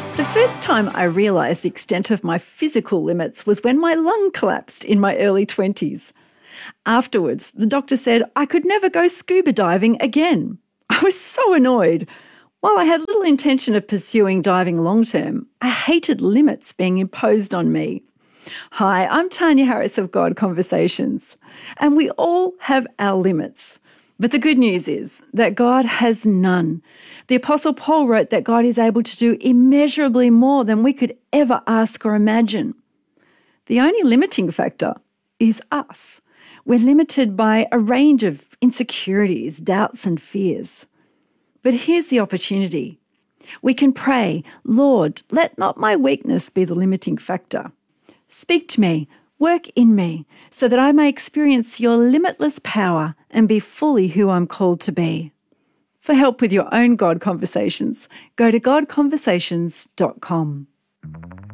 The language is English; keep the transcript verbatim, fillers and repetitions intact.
The first time I realised the extent of my physical limits was when my lung collapsed in my early twenties. Afterwards, the doctor said I could never go scuba diving again. I was so annoyed. While I had little intention of pursuing diving long-term, I hated limits being imposed on me. Hi, I'm Tanya Harris of God Conversations, and we all have our limits. But the good news is that God has none. The Apostle Paul wrote that God is able to do immeasurably more than we could ever ask or imagine. The only limiting factor is us. We're limited by a range of insecurities, doubts, and fears. But here's the opportunity. We can pray, Lord, let not my weakness be the limiting factor. Speak to me, work in me, so that I may experience your limitless power and be fully who I'm called to be. For help with your own God Conversations, go to god conversations dot com.